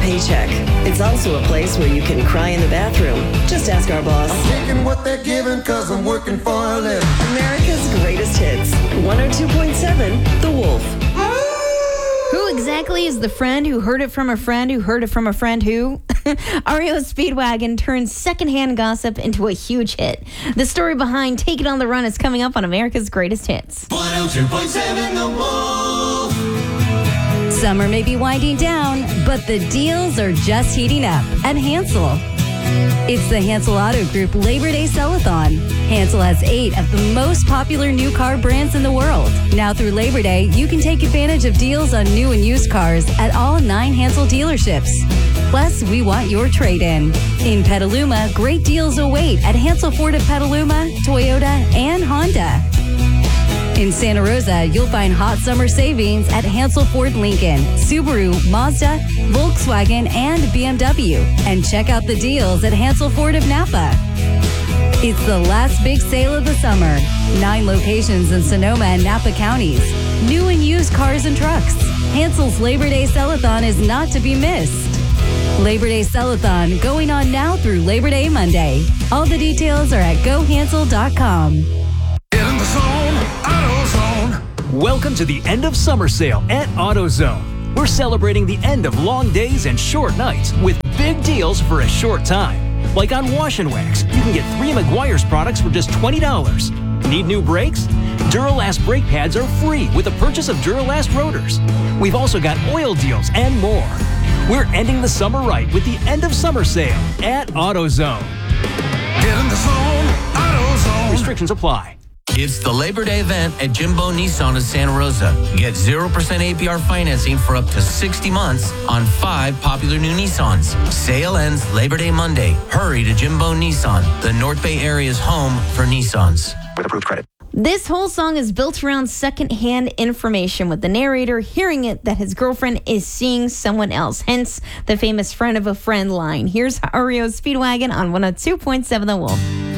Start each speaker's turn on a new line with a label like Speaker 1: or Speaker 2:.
Speaker 1: paycheck. It's also a place where you can cry in the bathroom. Just ask our boss.
Speaker 2: I'm taking what they're giving cause I'm working for a living.
Speaker 1: America's greatest hits. 102.7 The Wolf.
Speaker 3: Who exactly is the friend who heard it from a friend who heard it from a friend who? REO Speedwagon turns secondhand gossip into a huge hit. The story behind Take It on the Run is coming up on America's Greatest Hits.
Speaker 4: 102.7 The Wolf.
Speaker 5: Summer may be winding down, but the deals are just heating up at Hansel. It's the Hansel Auto Group Labor Day Sell-a-thon. Hansel has 8 of the most popular new car brands in the world. Now through Labor Day, you can take advantage of deals on new and used cars at all 9 Hansel dealerships. Plus, we want your trade-in. In Petaluma, great deals await at Hansel Ford of Petaluma, Toyota, and Honda. In Santa Rosa, you'll find hot summer savings at Hansel Ford Lincoln, Subaru, Mazda, Volkswagen, and BMW. And check out the deals at Hansel Ford of Napa. It's the last big sale of the summer. 9 locations in Sonoma and Napa counties. New and used cars and trucks. Hansel's Labor Day Sell-a-thon is not to be missed. Labor Day Sell-a-thon going on now through Labor Day Monday. All the details are at GoHansel.com.
Speaker 2: Get in the zone, AutoZone.
Speaker 6: Welcome to the end of summer sale at AutoZone. We're celebrating the end of long days and short nights with big deals for a short time. Like on Wash and Wax, you can get 3 Meguiar's products for just $20. Need new brakes? Duralast brake pads are free with the purchase of Duralast rotors. We've also got oil deals and more. We're ending the summer right with the end of summer sale at AutoZone.
Speaker 2: Get in the zone, AutoZone.
Speaker 6: Restrictions apply.
Speaker 4: It's the Labor Day event at Jimbo Nissan of Santa Rosa. Get 0% APR financing for up to 60 months on 5 popular new Nissans. Sale ends Labor Day Monday. Hurry to Jimbo Nissan, the North Bay area's home for Nissans.
Speaker 2: With approved credit.
Speaker 3: This whole song is built around secondhand information, with the narrator hearing it that his girlfriend is seeing someone else, hence the famous friend of a friend line. Here's REO Speedwagon on 102.7 The Wolf.